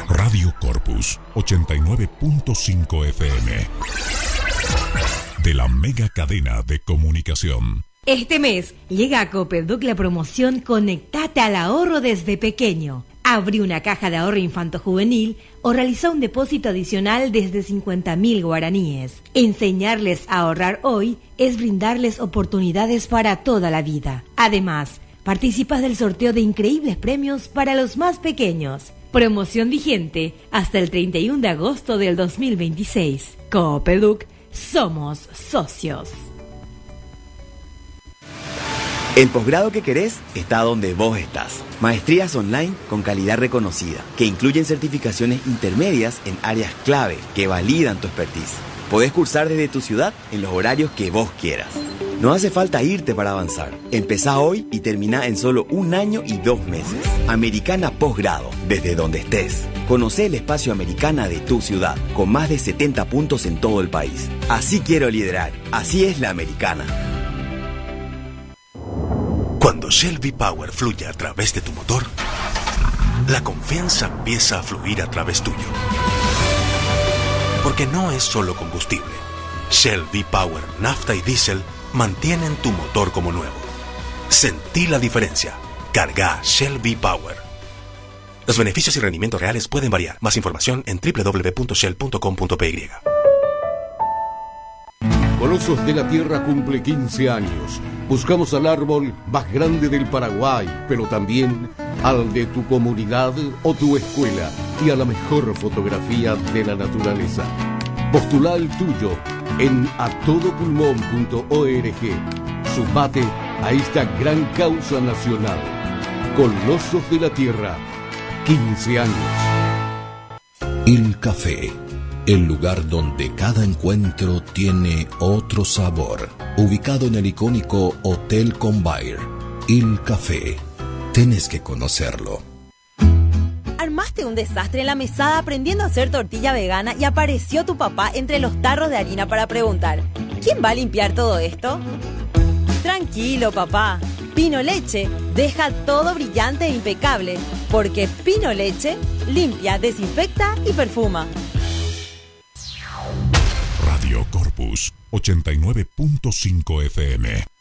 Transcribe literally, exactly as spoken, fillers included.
Radio Corpus ochenta y nueve punto cinco F M. De la mega cadena de comunicación. Este mes llega a Copeduc la promoción Conectate al ahorro desde pequeño. Abrí una caja de ahorro infanto-juvenil o realiza un depósito adicional desde cincuenta mil guaraníes. Enseñarles a ahorrar hoy es brindarles oportunidades para toda la vida. Además, participas del sorteo de increíbles premios para los más pequeños. Promoción vigente hasta el treinta y uno de agosto del dos mil veintiséis. Copeduc, somos socios. El posgrado que querés está donde vos estás. Maestrías online con calidad reconocida, que incluyen certificaciones intermedias en áreas clave que validan tu expertise. Podés cursar desde tu ciudad en los horarios que vos quieras. No hace falta irte para avanzar. Empezá hoy y termina en solo un año y dos meses. Americana Posgrado, desde donde estés. Conocé el espacio Americana de tu ciudad, con más de setenta puntos en todo el país. Así quiero liderar. Así es la Americana. Cuando Shell V-Power fluye a través de tu motor, la confianza empieza a fluir a través tuyo. Porque no es solo combustible. Shell V-Power, nafta y diésel mantienen tu motor como nuevo. Sentí la diferencia. Carga Shell V-Power. Los beneficios y rendimientos reales pueden variar. Más información en doble u doble u doble u punto shell punto com punto p y. Colosos de la Tierra cumple quince años. Buscamos al árbol más grande del Paraguay, pero también al de tu comunidad o tu escuela y a la mejor fotografía de la naturaleza. Postula el tuyo en a todo pulmón punto org. Sumate a esta gran causa nacional. Colosos de la Tierra, quince años. Il Café, el lugar donde cada encuentro tiene otro sabor. Ubicado en el icónico Hotel Convair. Il Café, tenés que conocerlo. Armaste un desastre en la mesada aprendiendo a hacer tortilla vegana y apareció tu papá entre los tarros de harina para preguntar: ¿quién va a limpiar todo esto? Tranquilo, papá. Pino Leche deja todo brillante e impecable, porque Pino Leche limpia, desinfecta y perfuma. Radio Corpus ochenta y nueve punto cinco F M.